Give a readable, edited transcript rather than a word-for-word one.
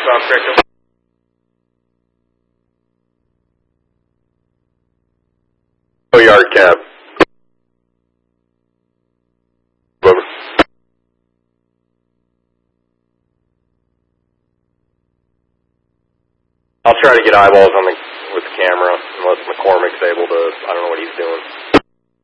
Victor. Yard cab. Over. I'll try to get eyeballs on with the camera unless McCormick's able to. I don't know what he's doing.